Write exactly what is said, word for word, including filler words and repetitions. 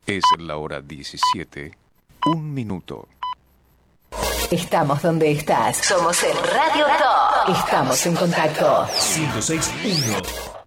Es la hora diecisiete, un minuto. Estamos donde estás. Somos el Radio Top. Estamos en contacto. ciento seis punto uno